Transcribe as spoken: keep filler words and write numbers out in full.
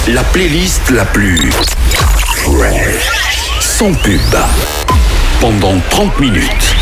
La playlist la plus fresh, sans pub, pendant trente minutes.